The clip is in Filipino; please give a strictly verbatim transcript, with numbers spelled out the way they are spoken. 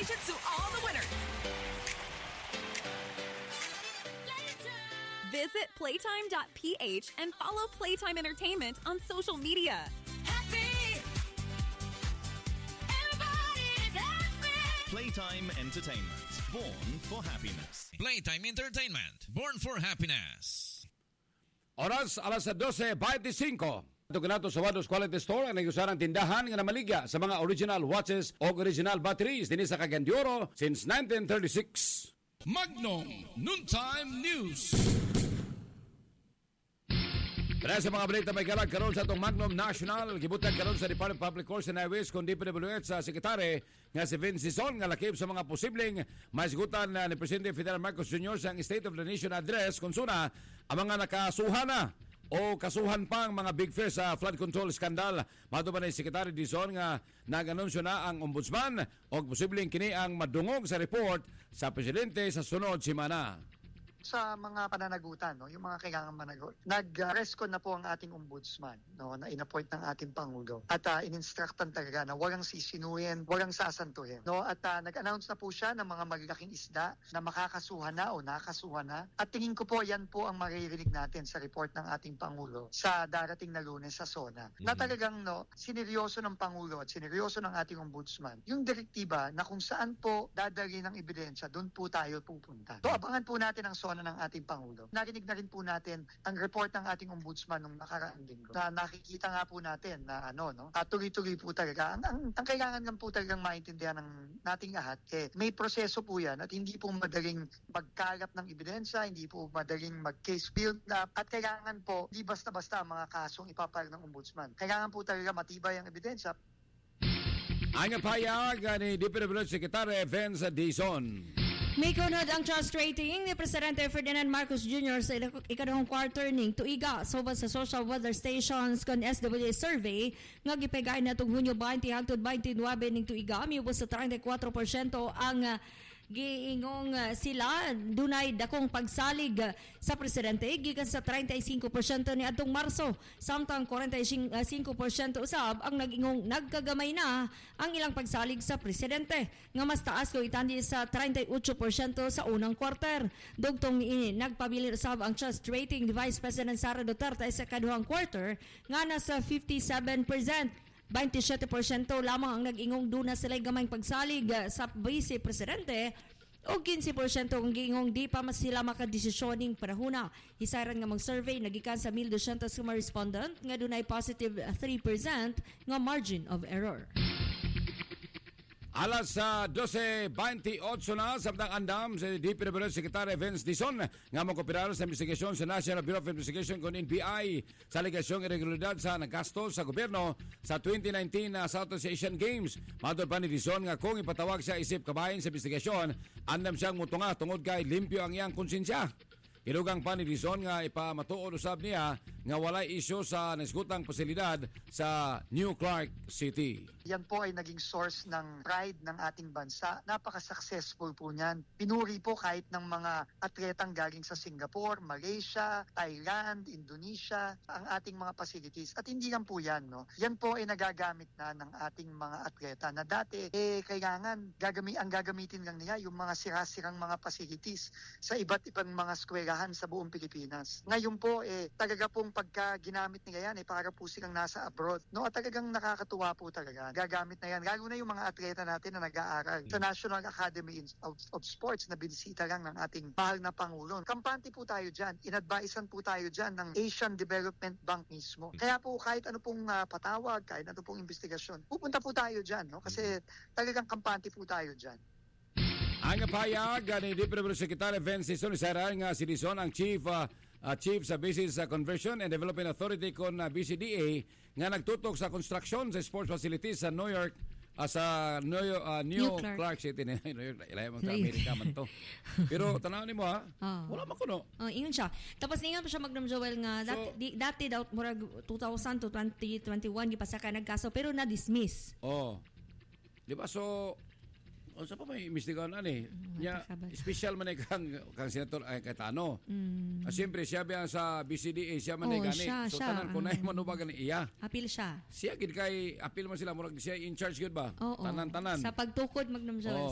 Congratulations to all the winners. Visit playtime dot p h and follow Playtime Entertainment on social media. Happy! Everybody's happy! Playtime Entertainment, born for happiness. Playtime Entertainment, born for happiness. Oras, alas dose twenty-five. Ito kanato sa Wados Quality Store ang nag-usarang tindahan nga namaligya sa mga original watches o original batteries din sa Cagayan de Oro since nineteen thirty-six. Magnum Noontime News. Para sa mga balita may kalag karon sa itong Magnum National, gibutag karon sa Department of Public Works and Highways kung D P W H sa sekretary nga si Vince Sison nga lakip sa mga posibleng maisgutan uh, ni Presidente Fidel Marcos Junior sa State of the Nation Address kung suna ang mga nakasuhana o kasuhan pang mga big fish sa flood control scandal. Mato ba na yung Secretary Dizon nga nag-anunsyo na ang ombudsman o posibleng kini ang madungog sa report sa Presidente sa sunod simana. Sa mga pananagutan, no, yung mga kailangan managot. Nag-rescon na po ang ating ombudsman, no, na inappoint ng ating Pangulo. At uh, in-instructan talaga na walang sisinuhin, walang sasantuhin. No? At uh, nag-announce na po siya ng mga maglaking isda na makakasuhan na o nakasuhan na. At tingin ko po, yan po ang maririnig natin sa report ng ating Pangulo sa darating na Lunes sa SONA. Mm-hmm. Na talagang no, sineryoso ng Pangulo at sineryoso ng ating ombudsman yung direktiba na kung saan po dadali ng ebidensya, doon po tayo pupunta. So abangan po natin ang SONA ng ating Pangulo. Narinig na rin po natin ang report ng ating ombudsman nung nakaraang linggo. Na nakikita nga po natin na ano, no? At tuloy-tuloy po talaga. Ang, ang, ang kailangan lang po talagang maintindihan ng nating lahat, eh, may proseso po yan at hindi po madaling magkalap ng ebidensya, hindi po madaling mag-case build up at kailangan po, hindi basta-basta ang mga kasong ipapal ng ombudsman. Kailangan po talaga matibay ang ebidensya. Ang payag ni D P W H Secretary Vince Dizon. May kunod ang trust rating ni Presidente Ferdinand Marcos Junior sa ikadahong quarter ning tuiga sobat sa social weather stations kon S W A survey nga gipigay natong Hunyo twenty hangtod twenty-nine ning tuiga miubos sa thirty-four percent ang uh, giingong uh, sila dunay dakong pagsalig uh, sa presidente gikan sa thirty-five percent ni adtong Marso samtang forty-five percent usab ang nagingong nagkagamay na ang ilang pagsalig sa presidente nga mas taas ko itandi sa thirty-eight percent sa unang quarter. Dugtong ini nagpabilin usab ang trust rating ni Vice President Sara Duterte sa kaduhang quarter nga nasa fifty-seven percent. twenty-seven percent lamang ang nag-ingong duna sila gamayng pagsalig sa Vice Presidente o fifteen percent ang giingong di pa mas sila makadesisyoning panahuna. Hisaran nga mag-survey nagikan sa twelve hundred ka mga respondent nga dunay positive three percent nga margin of error. Alas sa twelve twenty-eight na samtang andam sa D P W Secretary Vince Dizon nga magkooperar sa investigasyon sa National Bureau of Investigation kung N B I sa alegasyong irregularidad sa naggastos sa gobyerno sa twenty nineteen na Southeast Asian Games. Matod pa ni Dizon nga kung ipatawag siya isip kabahin sa investigasyon, andam siyang mutunga tungod kay limpyo ang iyang konsensya. Ilugang pa ni Dizon nga ipamatuod usab niya nga walay isyu sa nasgutang pasilidad sa New Clark City. Yan po ay naging source ng pride ng ating bansa. Napaka-successful po niyan. Pinuri po kahit ng mga atletang galing sa Singapore, Malaysia, Thailand, Indonesia, ang ating mga facilities. At hindi lang po yan, no? Yan po ay nagagamit na ng ating mga atleta na dati, eh, kailangan gagami ang gagamitin lang nila yung mga sira-sirang mga facilities sa iba't ibang mga eskwelahan sa buong Pilipinas. Ngayon po, eh, talaga pong pagka ginamit nila yan, eh, para po silang nasa abroad. No? At talagang nakakatuwa po talaga. Gagamit na yan. Lalo na yung mga atleta natin na nag-aaral sa National Academy of, of Sports na binisita lang ng ating mahal na Pangulo. Kampante po tayo dyan. Inadvisean po tayo dyan ng Asian Development Bank mismo. Kaya po kahit ano pong uh, patawag, kahit ano pong investigasyon, pupunta po tayo dyan. No? Kasi talagang kampante po tayo dyan. Ang payag ni D P W Secretary Vince Dizon isaran nga si Dizon ang chief uh, uh, chief sa Business uh, Conversion and Development Authority kon uh, B C D A nga nagtutok sa construction sa sports facilities sa New York uh, sa New, uh, New, New Clark. Clark City ni New York. Ilay mo sa Amerika man to. Pero tanaw nimo ha. Oh. Wala man kuno. Oh, ingon siya. Tapos ningon pa siya Magnum Joel nga so, dati, di, dati daw murag two thousand to twenty twenty-one gipasaka nagkaso pero na dismiss. Oh. Di ba so o sa pa may imbestigahan ani nya special man kang kang senator ay Cayetano. Mm. Ah, siyempre siya biya sa B C D A siya man oh, gani. Siya, so siya. Tanan kunay man ba gani iya. Apil siya. Siya gid kay apil man sila murag siya in charge gud ba? Oh, tanan-tanan. Sa pagtukod Magnum Joel. Oh,